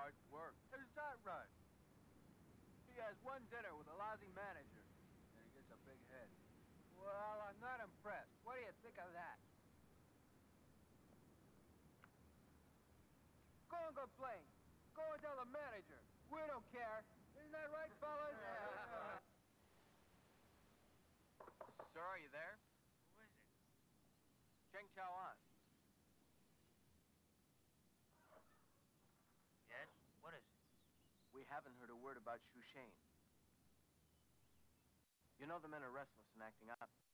like work. Is that right? He has one dinner with a lousy manager, and he gets a big head. Well, I'm not impressed. What do you think of that? Go and complain. Go and tell the manager. We don't care. Isn't that right, fellas? Sir, are you there? Who is it? Cheng Chao An. Yes? What is it? We haven't heard a word about Shu Shane. You know the men are restless and acting up.